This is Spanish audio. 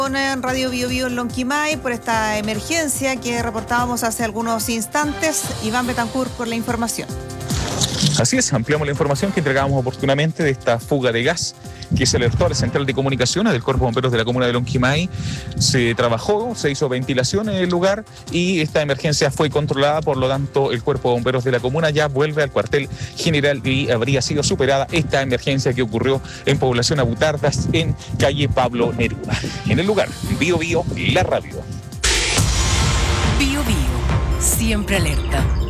Con Radio Bio Bio en Lonquimay por esta emergencia que reportábamos hace algunos instantes. Iván Betancourt con la información. Así es, ampliamos la información que entregábamos oportunamente de esta fuga de gas que se alertó a la central de comunicaciones del Cuerpo de Bomberos de la comuna de Lonquimay. Se trabajó, se hizo ventilación en el lugar y esta emergencia fue controlada. Por lo tanto, el Cuerpo de Bomberos de la comuna ya vuelve al cuartel general y habría sido superada esta emergencia que ocurrió en Población Abutardas, en calle Pablo Neruda. En el lugar, Bio Bio, la radio. Bio Bio, siempre alerta.